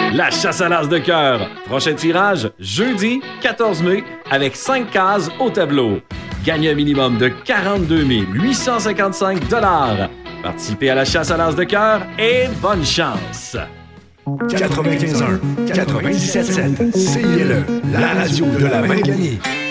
La chasse à l'as de cœur. Prochain tirage, jeudi 14 mai, avec 5 cases au tableau. Gagnez un minimum de 42 855 $. Participez à la chasse à l'as de cœur et bonne chance! 95.1, 97.7, CILE, la radio de la Minganie.